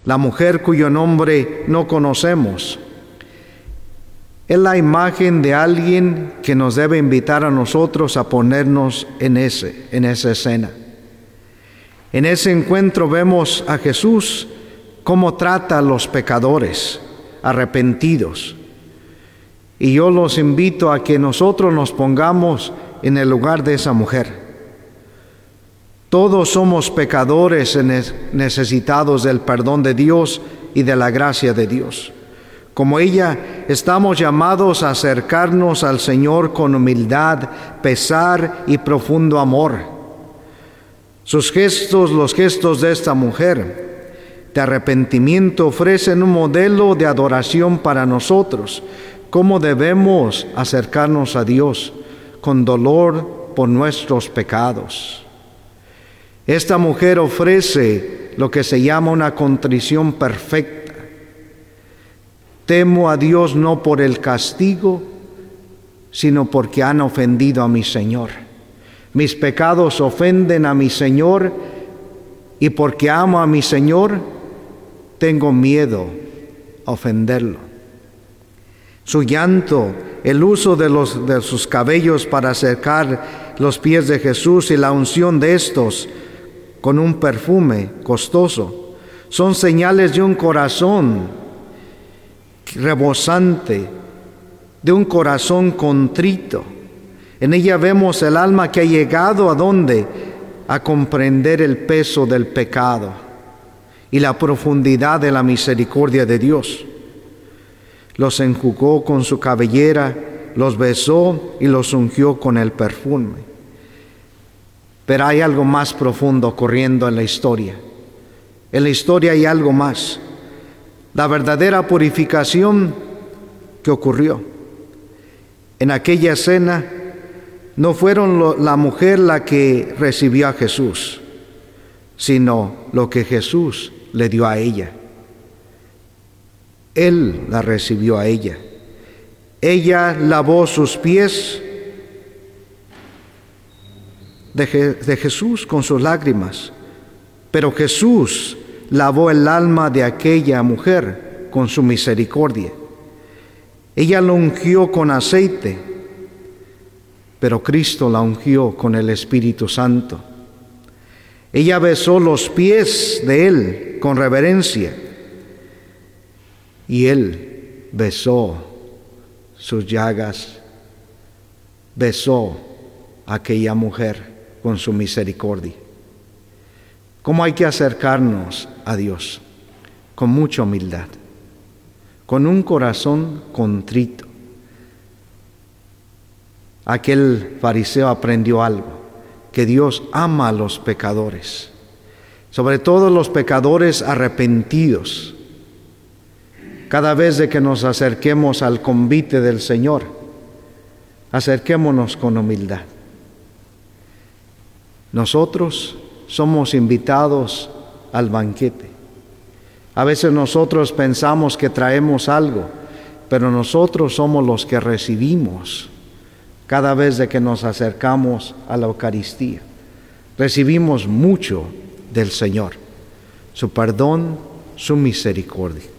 la mujer cuyo nombre no conocemos. Es la imagen de alguien que nos debe invitar a nosotros a ponernos en esa escena. En ese encuentro vemos a Jesús cómo trata a los pecadores arrepentidos. Y yo los invito a que nosotros nos pongamos en el lugar de esa mujer. Todos somos pecadores necesitados del perdón de Dios y de la gracia de Dios. Como ella, estamos llamados a acercarnos al Señor con humildad, pesar y profundo amor. Sus gestos, los gestos de esta mujer de arrepentimiento, ofrecen un modelo de adoración para nosotros. Cómo debemos acercarnos a Dios con dolor por nuestros pecados. Esta mujer ofrece lo que se llama una contrición perfecta. Temo a Dios no por el castigo, sino porque han ofendido a mi Señor. Mis pecados ofenden a mi Señor, y porque amo a mi Señor, tengo miedo a ofenderlo. Su llanto, el uso de sus cabellos para acercar los pies de Jesús y la unción de estos con un perfume costoso, son señales de un corazón rebosante, de un corazón contrito. En ella vemos el alma que ha llegado ¿a dónde? A comprender el peso del pecado y la profundidad de la misericordia de Dios. Los enjugó con su cabellera, los besó y los ungió con el perfume. Pero hay algo más profundo ocurriendo en la historia. En la historia hay algo más. La verdadera purificación que ocurrió. En aquella escena no fueron la mujer la que recibió a Jesús, sino lo que Jesús le dio a ella. Él la recibió a ella. Ella lavó sus pies de Jesús con sus lágrimas, pero Jesús lavó el alma de aquella mujer con su misericordia. Ella la ungió con aceite, pero Cristo la ungió con el Espíritu Santo. Ella besó los pies de Él con reverencia, y Él besó sus llagas, besó a aquella mujer con su misericordia. ¿Cómo hay que acercarnos a Dios? Con mucha humildad, con un corazón contrito. Aquel fariseo aprendió algo, que Dios ama a los pecadores, sobre todo los pecadores arrepentidos. Cada vez de que nos acerquemos al convite del Señor, acerquémonos con humildad. Nosotros somos invitados al banquete. A veces nosotros pensamos que traemos algo, pero nosotros somos los que recibimos cada vez de que nos acercamos a la Eucaristía. Recibimos mucho del Señor, su perdón, su misericordia.